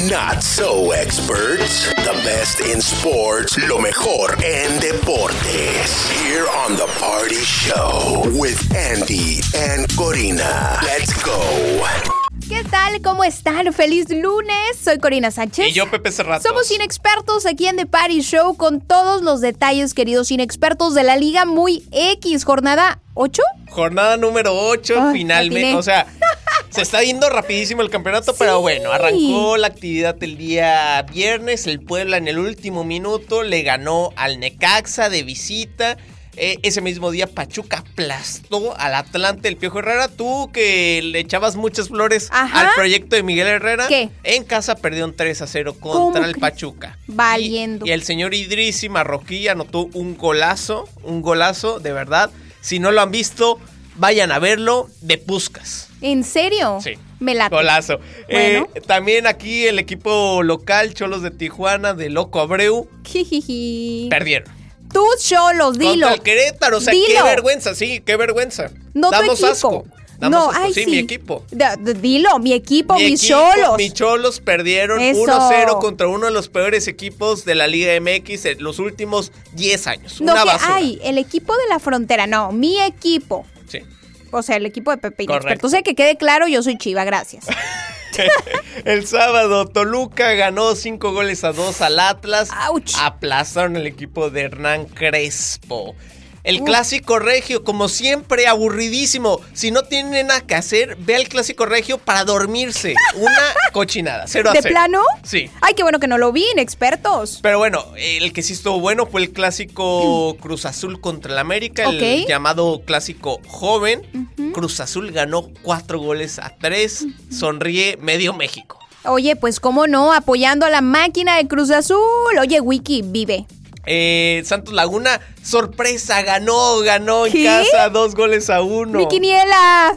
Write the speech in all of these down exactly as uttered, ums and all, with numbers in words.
Not so experts. The best in sports. Lo mejor en deportes. Here on The Party Show with Andy and Corina. Let's go. ¿Qué tal? ¿Cómo están? ¡Feliz lunes! Soy Corina Sánchez. Y yo, Pepe Cerratos. Somos inexpertos aquí en The Party Show con todos los detalles, queridos inexpertos de la Liga Muy X. ¿Jornada ocho? Jornada número ocho, Ay, finalmente. atiné. O sea, se está yendo rapidísimo el campeonato, Sí. pero bueno, arrancó la actividad el día viernes. El Puebla en el último minuto le ganó al Necaxa de visita. Eh, ese mismo día Pachuca aplastó al Atlante del Piojo Herrera. Tú que le echabas muchas flores Ajá. al proyecto de Miguel Herrera. ¿Qué? En casa perdió un tres a cero ¿Cómo contra el crees? Pachuca. Valiendo. Y, y el señor Idrissi Marroquí anotó un golazo, un golazo, de verdad. Si no lo han visto, vayan a verlo de Puskás. ¿En serio? Sí. Me late. Golazo. Bueno. Eh, también aquí el equipo local, Cholos de Tijuana, de Loco Abreu, Jijiji. perdieron. Tú, Cholos, dilo. Contra el Querétaro, o sea, Dilo. qué vergüenza, sí, qué vergüenza. No tu Damos equipo. asco. Damos No, asco, ay, sí, sí. mi equipo. D- d- dilo, mi equipo, Mi mis equipo, Cholos. mis Cholos perdieron Eso. uno cero contra uno de los peores equipos de la Liga M X en los últimos diez años. No, Una que basura. hay, el equipo de la frontera, no, mi equipo. Sí. O sea, el equipo de Pepe Correcto. Inexperto. O sea, que quede claro, yo soy Chiva, gracias. El sábado, Toluca ganó cinco goles a dos al Atlas. Ouch. Aplazaron el equipo de Hernán Crespo. El Uf. Clásico Regio, como siempre, aburridísimo. Si no tiene nada que hacer, ve al Clásico Regio para dormirse. Una cochinada, cero a ¿De cero. plano? Sí. Ay, qué bueno que no lo vi, inexpertos. Pero bueno, el que sí estuvo bueno fue el Clásico Cruz Azul contra el América, Ok. el llamado Clásico Joven. Ujú. Cruz Azul ganó cuatro goles a tres. Sonríe medio México. Oye, pues cómo no, apoyando a la máquina de Cruz Azul. Oye, Wiki, vive. Eh, Santos Laguna, sorpresa, ganó, ganó en ¿Qué? casa, dos goles a uno. ¡Mi quiniela!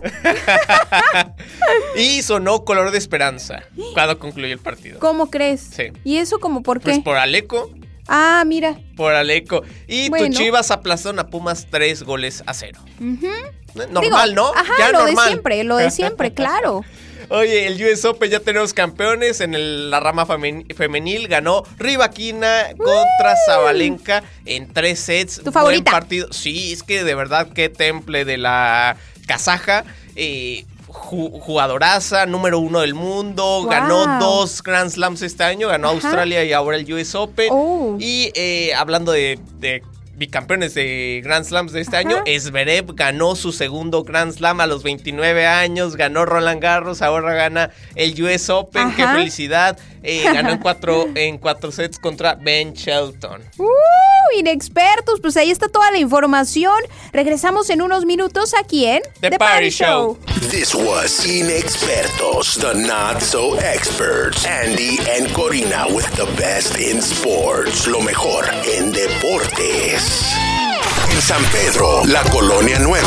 Y sonó color de esperanza cuando concluyó el partido. ¿Cómo crees? Sí. ¿Y eso como por qué? Pues por Aleco, Ah, mira. por Aleco. Y Bueno. tus Chivas aplastaron a Pumas tres goles a cero. Ujú. Normal, Digo, ¿no? Ajá, Ya lo normal. de siempre, lo de siempre, claro. Oye, el U S Open ya tenemos campeones. En el- la rama femen- femenil ganó Rivaquina contra Zabalenka en tres sets. ¿Tu favorita? Buen partido. Sí, es que de verdad qué temple de la kazaja. Eh, ju- jugadoraza, número uno del mundo. Wow. Ganó dos Grand Slams este año. Ganó Ajá. Australia y ahora el U S Open. Oh. Y eh, hablando de... de bicampeones de Grand Slams de este Ajá. año, Zverev ganó su segundo Grand Slam a los veintinueve años, ganó Roland Garros, ahora gana el U S Open, Ajá. qué felicidad, eh, ganó en cuatro, en cuatro sets contra Ben Shelton. ¡Uh! Inexpertos, pues ahí está toda la información. Regresamos en unos minutos aquí en The Party Show. This was Inexpertos, the not so experts. Andy and Corina with the best in sports. Lo mejor en deportes. En San Pedro, la Colonia Nueva.